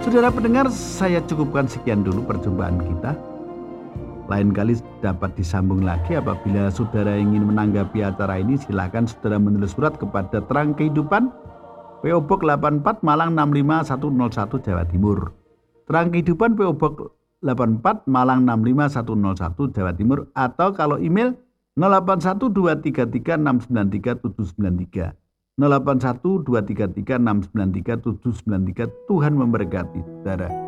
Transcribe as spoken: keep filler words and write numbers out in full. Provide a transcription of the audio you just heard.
Saudara pendengar, saya cukupkan sekian dulu perjumpaan kita. Lain kali dapat disambung lagi. Apabila saudara ingin menanggapi acara ini, silakan saudara menulis surat kepada Terang Kehidupan, P O Box delapan puluh empat Malang enam lima satu nol satu Jawa Timur. Terang Kehidupan, P O Box delapan puluh empat Malang enam lima satu nol satu Jawa Timur. Atau kalau email nol delapan satu dua tiga tiga enam sembilan tiga tujuh sembilan tiga nol delapan satu dua tiga tiga enam sembilan tiga tujuh sembilan tiga. Tuhan memberkati saudara.